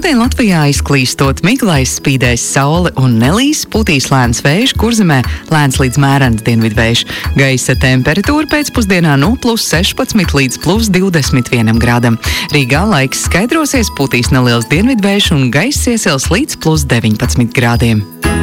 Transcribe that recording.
Šodien Latvijā izklīstot miglais spīdēs saule un nelīs, pūtīs lēns vējš, Kurzemē lēns līdz mērens dienvidvējš. Gaisa temperatūra pēcpusdienā no +16 līdz +21 grādam. Rīgā laiks skaidrosies, pūtīs neliels dienvidvējš un gaiss iesils līdz +19 grādiem.